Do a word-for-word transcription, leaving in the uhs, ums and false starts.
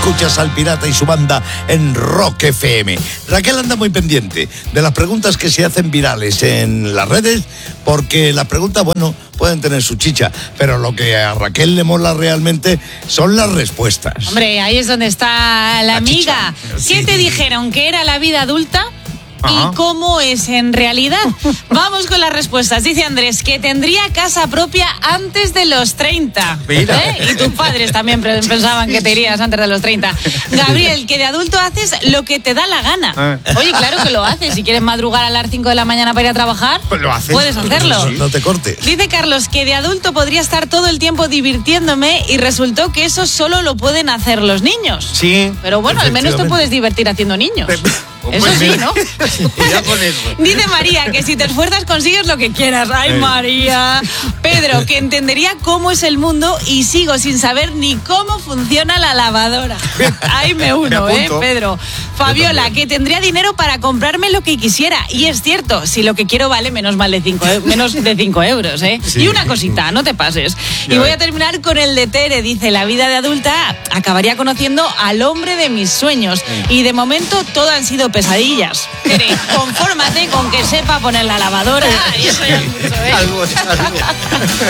Escuchas al Pirata y su banda en Rock F M. Raquel anda muy pendiente de las preguntas que se hacen virales en las redes, porque las preguntas, bueno, pueden tener su chicha, pero lo que a Raquel le mola realmente son las respuestas. Hombre, ahí es donde está la, la amiga. Chicha. ¿Qué Sí. te dijeron que era la vida adulta? Ajá. ¿Y cómo es en realidad? Vamos con las respuestas. Dice Andrés que tendría casa propia antes de los treinta. Mira. ¿Eh? Y tus padres también pensaban que te irías antes de los treinta. Gabriel, que de adulto haces lo que te da la gana. Oye, claro que lo haces. Si quieres madrugar a las cinco de la mañana para ir a trabajar, Pues lo haces. puedes hacerlo. No, no te cortes. Dice Carlos que de adulto podría estar todo el tiempo divirtiéndome y resultó que eso solo lo pueden hacer los niños. Sí. Pero bueno, al menos te puedes divertir haciendo niños. Eso sí, ¿no? Ya con eso. Dice María que si te esfuerzas consigues lo que quieras. ¡Ay, María! Pedro, que entendería cómo es el mundo y sigo sin saber ni cómo funciona la lavadora. Ahí me uno, Me ¿eh, apunto. Pedro? Fabiola, que tendría dinero para comprarme lo que quisiera. Y es cierto, si lo que quiero vale menos, mal de cinco, menos de cinco euros, ¿eh? Sí. Y una cosita, no te pases. Ya Y voy ves. a terminar con el de Tere. Dice, la vida de adulta acabaría conociendo al hombre de mis sueños. Y de momento todo han sido pesadillas. Tere, confórmate con que sepa poner la lavadora. Y eso ya es mucho, ¿eh? Algo, algo.